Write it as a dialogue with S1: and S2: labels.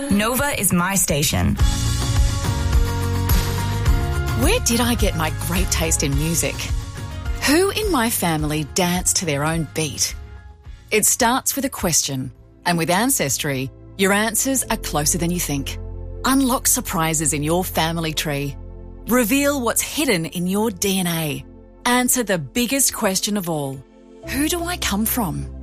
S1: Nova is my station.
S2: Where did I get my great taste in music? Who in my family danced to their own beat? It starts with a question, and with Ancestry, your answers are closer than you think. Unlock surprises in your family tree. Reveal what's hidden in your DNA. Answer the biggest question of all. Who do I come from?